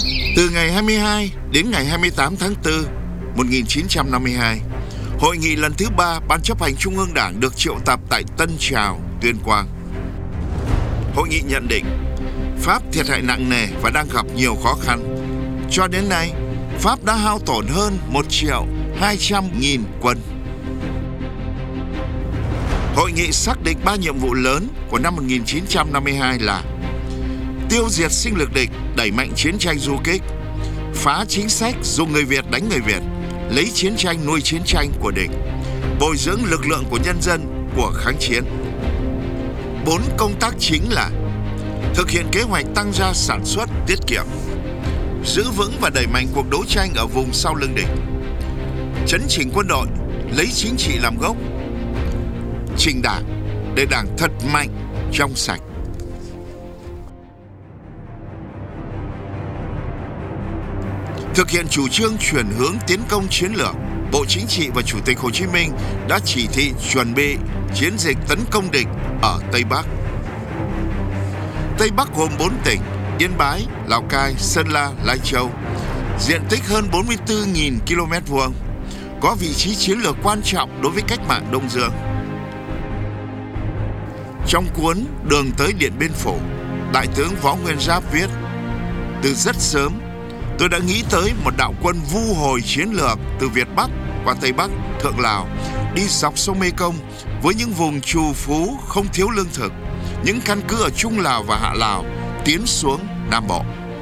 Từ ngày 22 đến ngày 28 tháng 4 1952, Hội nghị lần thứ 3 Ban chấp hành Trung ương Đảng được triệu tập tại Tân Trào, Tuyên Quang. Hội nghị nhận định Pháp thiệt hại nặng nề và đang gặp nhiều khó khăn. Cho đến nay, Pháp đã hao tổn hơn 1.200.000 quân. Hội nghị xác định 3 nhiệm vụ lớn của năm 1952 là tiêu diệt sinh lực địch, đẩy mạnh chiến tranh du kích, phá chính sách dùng người Việt đánh người Việt, lấy chiến tranh nuôi chiến tranh của địch, bồi dưỡng lực lượng của nhân dân của kháng chiến. 4 công tác chính là thực hiện kế hoạch tăng gia sản xuất tiết kiệm, giữ vững và đẩy mạnh cuộc đấu tranh ở vùng sau lưng địch, chấn chỉnh quân đội, lấy chính trị làm gốc, chỉnh đảng để đảng thật mạnh, trong sạch. Thực hiện chủ trương chuyển hướng tiến công chiến lược, Bộ Chính trị và Chủ tịch Hồ Chí Minh đã chỉ thị chuẩn bị chiến dịch tấn công địch ở Tây Bắc. Tây Bắc gồm 4 tỉnh: Yên Bái, Lào Cai, Sơn La, Lai Châu, diện tích hơn 44.000 km², có vị trí chiến lược quan trọng đối với cách mạng Đông Dương. Trong cuốn Đường tới Điện Biên Phủ, Đại tướng Võ Nguyên Giáp viết: từ rất sớm, tôi đã nghĩ tới một đạo quân vu hồi chiến lược từ Việt Bắc qua Tây Bắc, Thượng Lào, đi dọc sông Mekong với những vùng trù phú không thiếu lương thực, những căn cứ ở Trung Lào và Hạ Lào, tiến xuống Nam Bộ.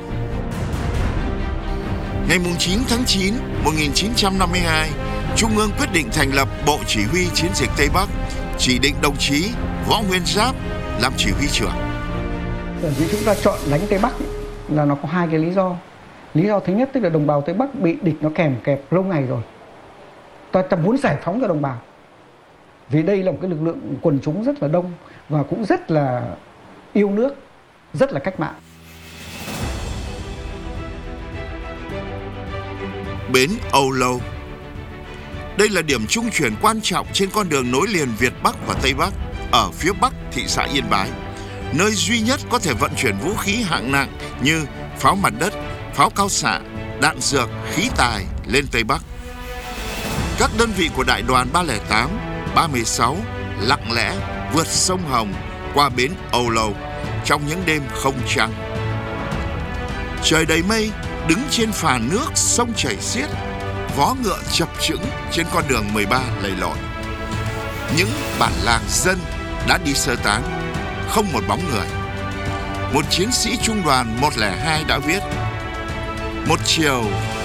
Ngày 9 tháng 9, 1952, Trung ương quyết định thành lập Bộ Chỉ huy Chiến dịch Tây Bắc, chỉ định đồng chí Võ Nguyên Giáp làm chỉ huy trưởng. Vì chúng ta chọn đánh Tây Bắc là nó có 2 cái lý do. Lý do thứ nhất tức là đồng bào Tây Bắc bị địch nó kèm kẹp lâu ngày rồi. Ta muốn giải phóng cho đồng bào. Vì đây là một cái lực lượng quần chúng rất là đông và cũng rất là yêu nước, rất là cách mạng. Bến Âu Lâu. Đây là điểm trung chuyển quan trọng trên con đường nối liền Việt Bắc và Tây Bắc ở phía bắc thị xã Yên Bái, nơi duy nhất có thể vận chuyển vũ khí hạng nặng như pháo mặt đất, pháo cao xạ, đạn dược, khí tài lên Tây Bắc. Các đơn vị của đại đoàn 308, 316 lặng lẽ vượt sông Hồng qua bến Âu Lâu trong những đêm không trăng. Trời đầy mây, đứng trên phà nước sông chảy xiết, vó ngựa chập chững trên con đường 13 lầy lội. Những bản làng dân đã đi sơ tán, không một bóng người. Một chiến sĩ trung đoàn 102 đã viết: một chiều